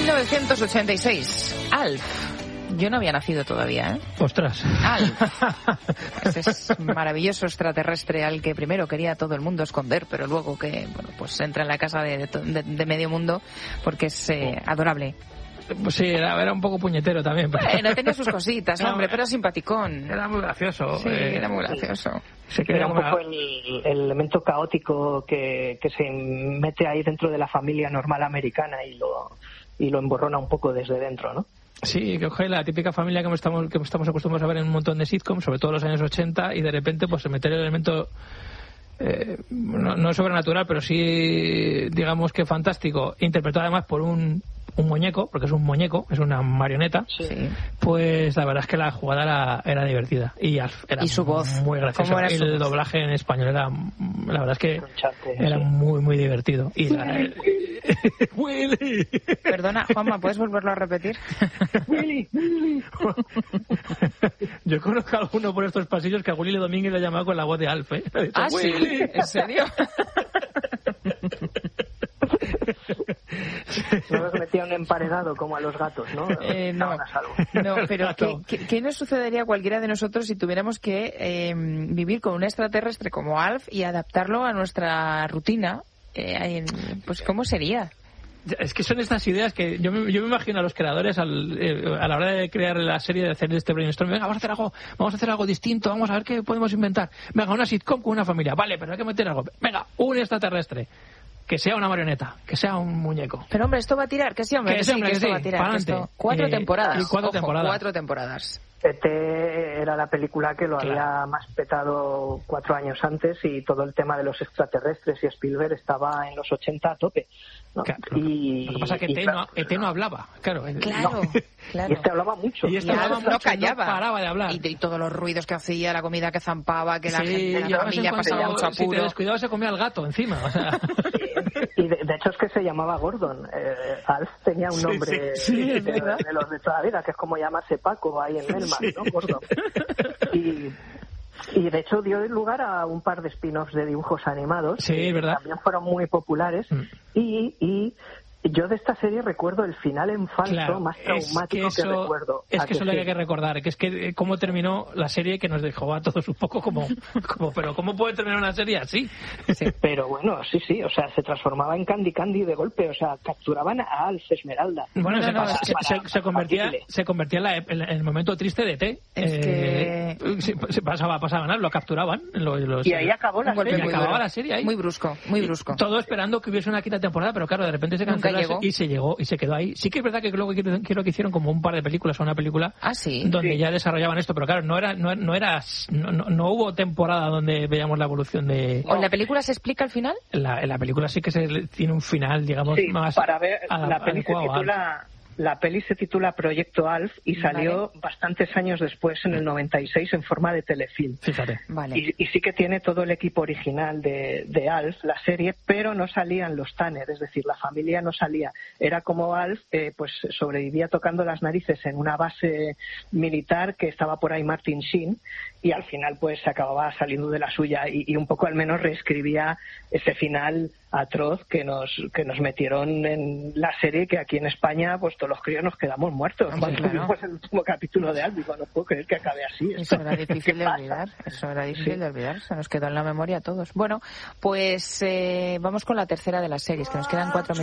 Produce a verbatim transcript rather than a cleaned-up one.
mil novecientos ochenta y seis, Alf. Yo no había nacido todavía, ¿eh? ¡Ostras! Alf. Ese es maravilloso extraterrestre al que primero quería todo el mundo esconder, pero luego que, bueno, pues entra en la casa de, de, de medio mundo porque es eh, adorable. Pues sí, era, era un poco puñetero también. Pero... Bueno, tenía sus cositas, no, hombre, pero simpaticón. Era muy gracioso. Sí, eh, era muy gracioso. Se Era un como poco una... el, el elemento caótico que, que se mete ahí dentro de la familia normal americana y lo, y lo emborrona un poco desde dentro, ¿no? Sí, que coge la típica familia que estamos, que estamos acostumbrados a ver en un montón de sitcoms, sobre todo en los años ochenta, y de repente pues se mete el elemento eh, no, no sobrenatural, pero sí, digamos que fantástico, interpretado además por un, un muñeco, porque es un muñeco, es una marioneta. Sí. Pues la verdad es que la jugada era, era divertida y era y su voz muy gracioso. era su el voz? Doblaje en español era, la verdad es que era sí. muy muy divertido. Y la, Willy. Perdona, Juanma, ¿puedes volverlo a repetir? Willy, Willy. Yo conozco a alguno por estos pasillos que a Willy Domínguez le ha llamado con la voz de Alf, ¿eh? Dicho, ¿Ah, Willy. sí? ¿En serio? No nos metía un emparedado como a los gatos, ¿no? Eh, no, a salvo. no, pero ¿qué, qué, ¿qué nos sucedería a cualquiera de nosotros si tuviéramos que eh, vivir con un extraterrestre como Alf y adaptarlo a nuestra rutina? Eh, pues ¿cómo sería? Es que son estas ideas que yo me, yo me imagino a los creadores al, eh, a la hora de crear la serie, de hacer este brainstorm. Venga, vamos a hacer algo, vamos a hacer algo distinto, vamos a ver qué podemos inventar. Venga, una sitcom con una familia. Vale, pero hay que meter algo. Venga, un extraterrestre. Que sea una marioneta, que sea un muñeco. Pero hombre, esto va a tirar, que sí, hombre, que, que sí, sí, hombre, que que esto sí. va a tirar. Que esto... Cuatro eh, temporadas. Cuatro Ojo, temporadas. Cuatro temporadas. E T era la película que lo claro. había más petado cuatro años antes y todo el tema de los extraterrestres y Spielberg estaba en los ochenta a tope, ¿no? Claro. Y, lo que pasa es que E T no, E T no hablaba, claro. Claro, no. claro. Y este hablaba mucho. Y este Y hablaba Alf no mucho, callaba. no paraba de hablar. Y, y todos los ruidos que hacía, la comida que zampaba, que la sí, gente, yo la familia pasaba mucho si apuro. te descuidabas se comía el gato encima, o sea... Y de, de hecho es que se llamaba Gordon. Eh, Alf tenía un nombre sí, sí, de, sí, de, de los de toda la vida, que es como llamarse Paco ahí en Melman, sí. ¿no? Gordon. Y, y de hecho dio lugar a un par de spin-offs de dibujos animados. Sí, que ¿verdad? también fueron muy populares. Mm. Y... y yo de esta serie recuerdo el final en falso claro, más traumático que, eso, que recuerdo. Es que eso es lo sí? que hay que recordar, que es que eh, cómo terminó la serie que nos dejó a todos un poco como, como pero ¿cómo puede terminar una serie así? Sí, pero bueno, sí, sí, o sea, se transformaba en Candy Candy de golpe, o sea, capturaban a Alf Esmeralda. Bueno, no, se, no, pasa, es se, para, se, para se convertía factible. se convertía en, la, en el momento triste de E T. Es eh, que... se, se pasaba, pasaban, lo capturaban. Los, los, y ahí acabó la serie. Y acababa duro. la serie ahí. Muy brusco, muy brusco. Y todo esperando que hubiese una quinta temporada, pero claro, de repente se canceló y se llegó. Y se quedó ahí. Sí que es verdad que luego creo que hicieron como un par de películas o una película ¿Ah, sí? donde sí. ya desarrollaban esto, pero claro, no era no, no era no, no, no hubo temporada donde veíamos la evolución de... ¿O en la película se explica al final? En la, en la película sí que se tiene un final, digamos, sí, más para ver, a, la peli se titula... La peli se titula Proyecto Alf y salió vale. bastantes años después, en el noventa y seis, en forma de telefilm. Fíjate. Vale. Y, y sí que tiene todo el equipo original de, de Alf, la serie, pero no salían los Tanner, es decir, la familia no salía. Era como Alf, eh, pues sobrevivía tocando las narices en una base militar que estaba por ahí Martin Sheen, y al final pues se acababa saliendo de la suya y, y un poco al menos reescribía ese final atroz que nos que nos metieron en la serie, que aquí en España pues todos los críos nos quedamos muertos sí, cuando claro. vimos el último capítulo de Alf. Digo, no puedo creer que acabe así. Eso era difícil de olvidar, eso era difícil sí. de olvidar, se nos quedó en la memoria a todos. Bueno, pues eh, vamos con la tercera de las series, que nos quedan cuatro minutos.